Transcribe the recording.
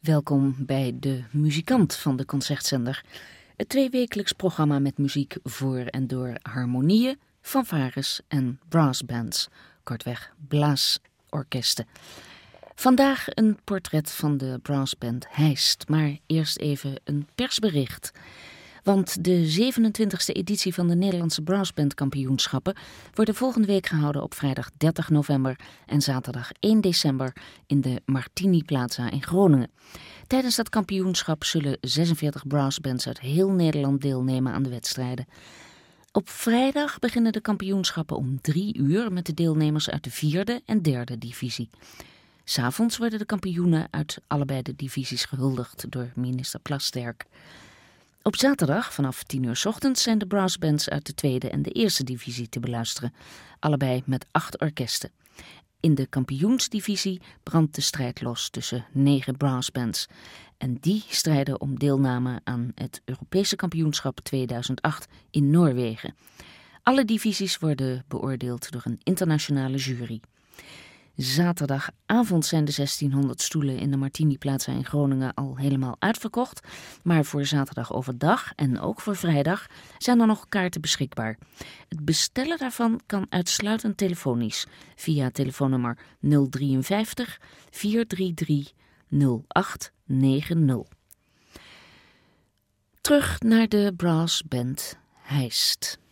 Welkom bij De Muzikant van de Concertzender. Het tweewekelijks programma met muziek voor en door harmonieën, fanfares en brassbands. Kortweg blaasorkesten. Vandaag een portret van de brassband Heist, maar eerst even een persbericht. Want de 27e editie van de Nederlandse Brassbandkampioenschappen worden volgende week gehouden op vrijdag 30 november en zaterdag 1 december in de Martini Plaza in Groningen. Tijdens dat kampioenschap zullen 46 brassbands uit heel Nederland deelnemen aan de wedstrijden. Op vrijdag beginnen de kampioenschappen om 3 uur met de deelnemers uit de 4e en 3e divisie. 'S Avonds worden de kampioenen uit allebei de divisies gehuldigd door minister Plasterk. Op zaterdag vanaf 10 uur 's ochtends zijn de brassbands uit de 2e en de 1e divisie te beluisteren, allebei met 8 orkesten. In de kampioensdivisie brandt de strijd los tussen 9 brassbands. En die strijden om deelname aan het Europese kampioenschap 2008 in Noorwegen. Alle divisies worden beoordeeld door een internationale jury. Zaterdagavond zijn de 1600 stoelen in de Martini Plaza in Groningen al helemaal uitverkocht. Maar voor zaterdag overdag en ook voor vrijdag zijn er nog kaarten beschikbaar. Het bestellen daarvan kan uitsluitend telefonisch via telefoonnummer 053 433 0890. Terug naar de brassband Heist.